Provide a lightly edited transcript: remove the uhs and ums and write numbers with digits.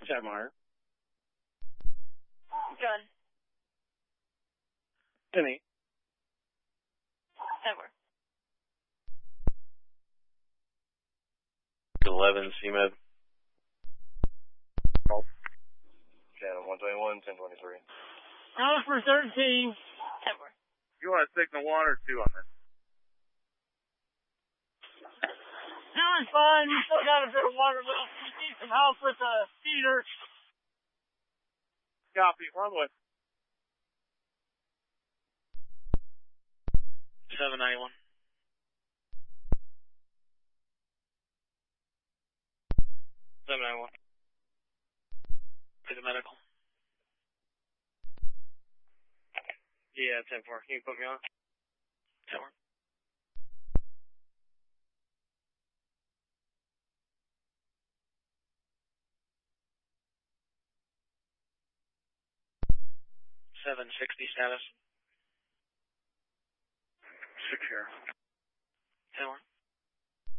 Chatmire. Gun. Penny. Edward. 11, CMed. Channel 121, 1023. Oscar 13. Edward. You want to signal 1 or 2 on this? That was fine. We still got a bit of water left. We need some help with the feeder. Copy. Runway. 791. 791. To the medical. Yeah, 10-4. Can you put me on? 10-4. $760 status. Secure.